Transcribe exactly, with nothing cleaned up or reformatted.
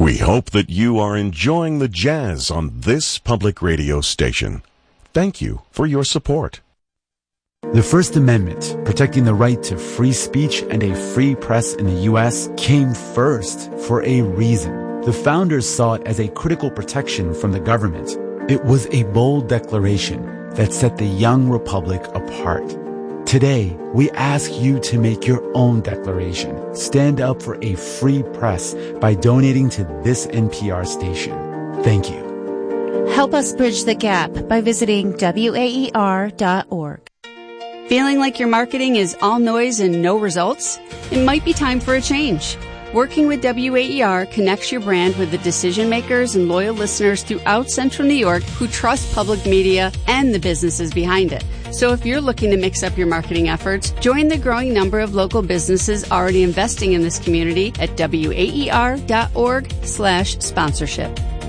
We hope that you are enjoying the jazz on this public radio station. Thank you for your support. The First Amendment, protecting the right to free speech and a free press in the U S, came first for a reason. The founders saw it as a critical protection from the government. It was a bold declaration that set the young republic apart. Today, we ask you to make your own declaration. Stand up for a free press by donating to this N P R station. Thank you. Help us bridge the gap by visiting W A E R dot org. Feeling like your marketing is all noise and no results? It might be time for a change. Working with W A E R connects your brand with the decision makers and loyal listeners throughout Central New York who trust public media and the businesses behind it. So if you're looking to mix up your marketing efforts, join the growing number of local businesses already investing in this community at W A E R dot org slash sponsorship.